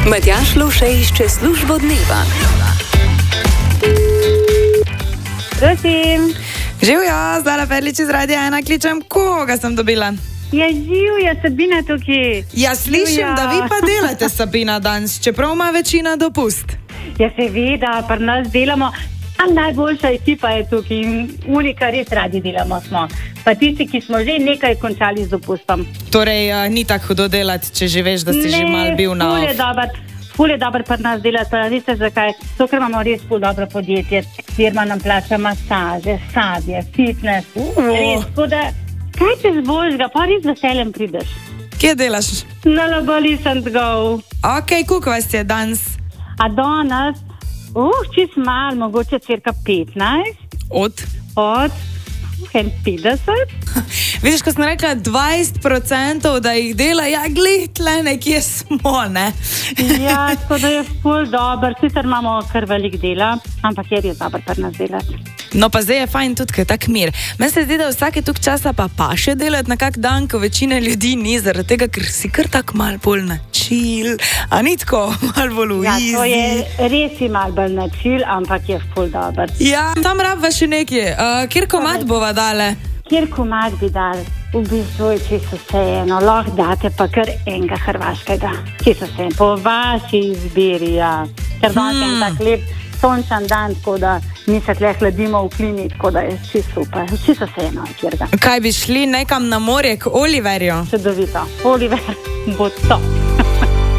Matjaž Loše išče službo dneva. Prosim. Živjo, zdaj Perlič iz Radia 1 kličem. Koga sem dobila? Ja, živjo, Sabina tukaj. Ja, slišim, da vi pa delate, Sabina, danes, čeprav ima večina dopust. Ja, seveda, pri nas delamo. A najboljša ekipa je tukaj in unika res radi delamo smo. Pa tisti, ki smo že nekaj končali z dopustom. Torej, ni tako hudo delati, če že veš, da si že mal bil na off. Ful je dober pri nas delati, pa veste zakaj? To, ker imamo res ful dobro podjetje. Firma nam plača masaže, sadje, fitness. Res, tako da, kaj te zbožga, pa res veseljem prideš. Kje delaš? Na Laboli and Go. Ok, koliko vas je danes? A danes, čist malo, mogoče cirka 15. Od 50. Vidiš, ko sem rekla 20%, da jih dela, ja, glih, tle nekje smo, ne? Ja, tako da je ful dober, sicer imamo kar velik dela, ampak je res dober pri nas delati. No, pa zdaj je fajn tudi, ker je tak mir. Meni se zdi, da vsake tuk časa pa še delati na kak dan, ko večina ljudi ni, zaradi tega, ker si kar tak mal bolj na chill, a ni tako mal bolj v easy. Ja, to je res si mal bolj na chill, ampak je ful dober. Ja, tam rabva še nekje. Kjer komad bova dale? Kjer komad bi dali? V bistvu je čisto vseeno, lahko date pa kar enega hrvaškega. Čisto vseeno, po vaši izbiri, ja. Ker danes je tak lep sončan dan, tako da mi se tle hladimo v klimi, tako da je čisto super. Čisto vseeno, kjer ga. Kaj bi šli nekam na morje k Oliverju? Čudovito. Oliver bo to.